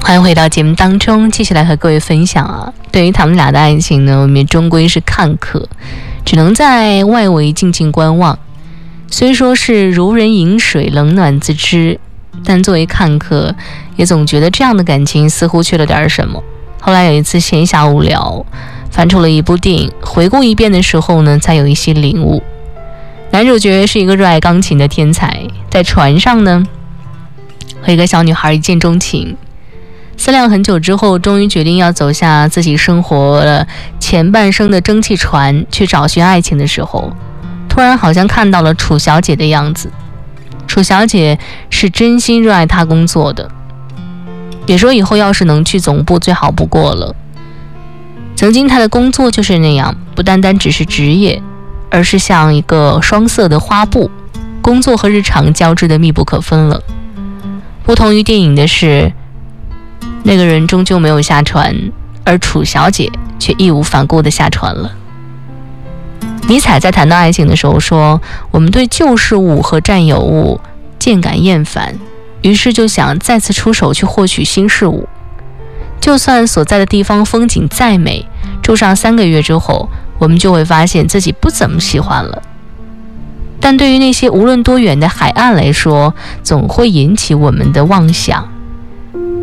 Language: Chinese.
欢迎回到节目当中，继续来和各位分享啊。对于他们俩的爱情呢，我们终归是看客，只能在外围静静观望。虽说是如人饮水，冷暖自知，但作为看客，也总觉得这样的感情似乎缺了点什么。后来有一次闲暇无聊，翻出了一部电影，回顾一遍的时候呢，才有一些领悟。男主角是一个热爱钢琴的天才，在船上呢，和一个小女孩一见钟情。思量很久之后，终于决定要走下自己生活了前半生的蒸汽船，去找寻爱情的时候，突然好像看到了楚小姐的样子。楚小姐是真心热爱她工作的，别说以后要是能去总部最好不过了。曾经她的工作就是那样，不单单只是职业，而是像一个双色的花布，工作和日常交织的密不可分了。不同于电影的是，那个人终究没有下船，而楚小姐却义无反顾地下船了。尼采在谈到爱情的时候说，我们对旧事物和占有物渐感厌烦，于是就想再次出手去获取新事物。就算所在的地方风景再美，住上3个月之后，我们就会发现自己不怎么喜欢了。但对于那些无论多远的海岸来说，总会引起我们的妄想。